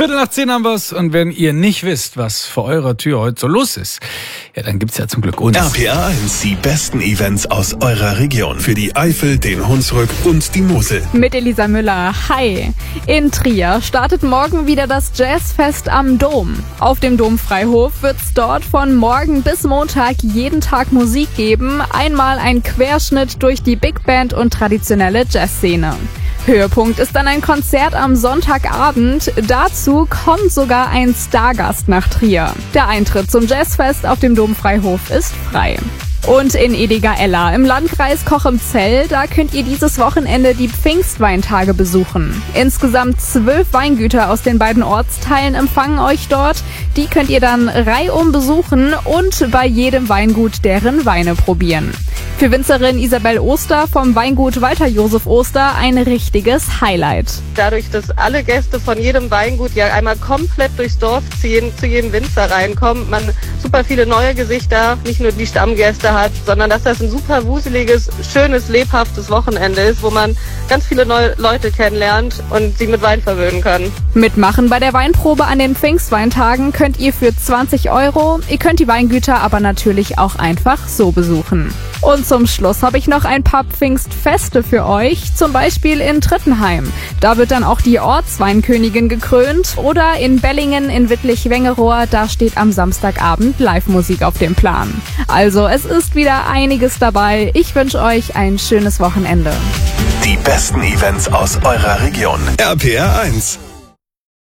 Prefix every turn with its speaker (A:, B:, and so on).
A: 10:15 haben wir's. Und wenn ihr nicht wisst, was vor eurer Tür heute so los ist, ja, dann gibt's ja zum Glück uns.
B: RPR 1, die besten Events aus eurer Region. Für die Eifel, den Hunsrück und die Mosel.
C: Mit Elisa Müller. Hi. In Trier startet morgen wieder das Jazzfest am Dom. Auf dem Domfreihof wird's dort von morgen bis Montag jeden Tag Musik geben. Einmal ein Querschnitt durch die Big Band und traditionelle Jazzszene. Höhepunkt ist dann ein Konzert am Sonntagabend. Dazu kommt sogar ein Stargast nach Trier. Der Eintritt zum Jazzfest auf dem Domfreihof ist frei. Und in Ediger-Ella im Landkreis Cochem-Zell, da könnt ihr dieses Wochenende die Pfingstweintage besuchen. Insgesamt 12 Weingüter aus den beiden Ortsteilen empfangen euch dort. Die könnt ihr dann reihum besuchen und bei jedem Weingut deren Weine probieren. Für Winzerin Isabel Oster vom Weingut Walter Josef Oster ein richtiges Highlight.
D: Dadurch, dass alle Gäste von jedem Weingut ja einmal komplett durchs Dorf ziehen, zu jedem Winzer reinkommt, man super viele neue Gesichter, nicht nur die Stammgäste hat, sondern dass das ein super wuseliges, schönes, lebhaftes Wochenende ist, wo man ganz viele neue Leute kennenlernt und sie mit Wein verwöhnen kann.
C: Mitmachen bei der Weinprobe an den Pfingstweintagen könnt ihr für 20 €. Ihr könnt die Weingüter aber natürlich auch einfach so besuchen. Und zum Schluss habe ich noch ein paar Pfingstfeste für euch, zum Beispiel in Trittenheim. Da wird dann auch die Ortsweinkönigin gekrönt. Oder in Bellingen in Wittlich-Wengerohr, da steht am Samstagabend Live-Musik auf dem Plan. Also es ist wieder einiges dabei. Ich wünsche euch ein schönes Wochenende.
B: Die besten Events aus eurer Region. RPR 1.